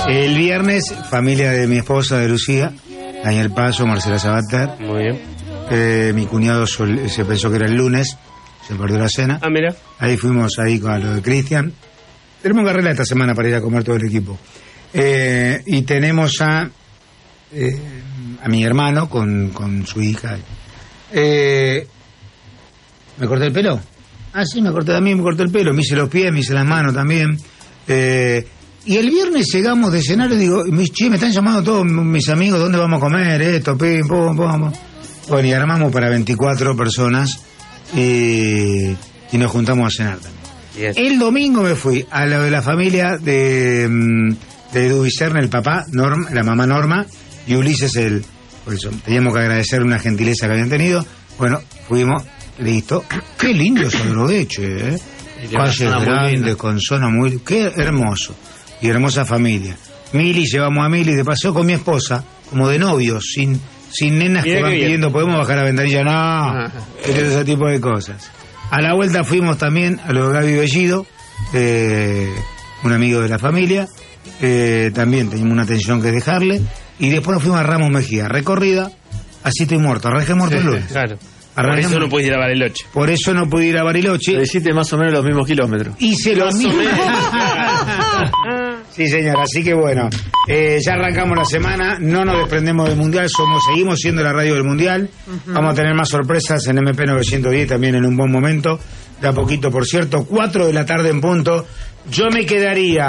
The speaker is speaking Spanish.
El viernes, familia de mi esposa, de Lucía, Daniel Paso, Marcela Sabater. Muy bien. Mi cuñado se pensó que era el lunes, se perdió la cena. Ah, mira. Ahí fuimos ahí con lo de Cristian. Tenemos carrera esta semana para ir a comer todo el equipo. Y tenemos a mi hermano con su hija. ¿Me corté el pelo? Ah, sí, me corté el pelo. Me hice los pies, me hice las manos también. Y el viernes llegamos de cenar y digo, che, me están llamando todos mis amigos, ¿dónde vamos a comer? Esto, pim, pum, pum. Bueno, y armamos para 24 personas y nos juntamos a cenar también. Yes. El domingo me fui a lo de la familia de Edu Vicerne, el papá, Norma, la mamá Norma, y Ulises por eso teníamos que agradecer una gentileza que habían tenido. Bueno, fuimos, listo. Qué lindo ese Drogueche, calles grandes, con zona muy... Qué hermoso. Y hermosa familia. Mili, llevamos a Mili de paseo con mi esposa, como de novios, sin nenas que van pidiendo, ¿podemos bajar la ventanilla? No, ese tipo de cosas. A la vuelta fuimos también a lo de Gaby Bellido, un amigo de la familia, también teníamos una atención que dejarle, y después nos fuimos a Ramos Mejía, recorrida, así estoy muerto, arranqué muerto el lunes. Claro. Por eso no pude ir a Bariloche. Por eso no pude ir a Bariloche. Le hiciste más o menos los mismos kilómetros. Hice los mismos. Sí, señor, así que bueno, ya arrancamos la semana, no nos desprendemos del Mundial, seguimos siendo la radio del Mundial, vamos a tener más sorpresas en MP 910 también en un buen momento, de a poquito, por cierto, 4 de la tarde en punto, yo me quedaría